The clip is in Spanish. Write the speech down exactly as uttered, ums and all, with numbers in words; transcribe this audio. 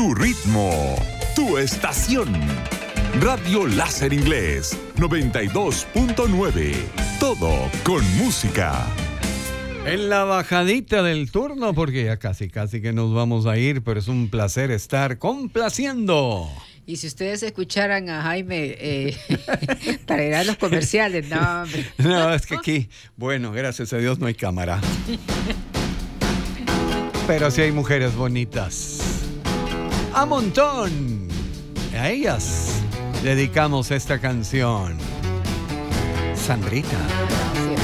tu ritmo, tu estación. Radio Láser Inglés noventa y dos punto nueve. Todo con música. En la bajadita del turno, porque ya casi, casi que nos vamos a ir, pero es un placer estar complaciendo. Y si ustedes escucharan a Jaime eh, para ir a los comerciales, no, hombre. No, es que aquí, bueno, gracias a Dios no hay cámara. Pero sí hay mujeres bonitas. ¡A montón! A ellas dedicamos esta canción. Sandrita.